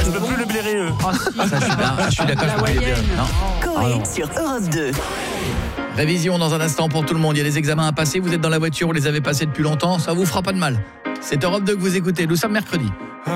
je peux plus le blairer. Je suis d'accord. La moyenne. Coé sur Europe 2. Révision dans un instant pour tout le monde. Il y a des examens à passer. Vous êtes dans la voiture, vous les avez passés depuis longtemps. Ça vous fera pas de mal. C'est Europe 2 que vous écoutez. Nous sommes mercredi.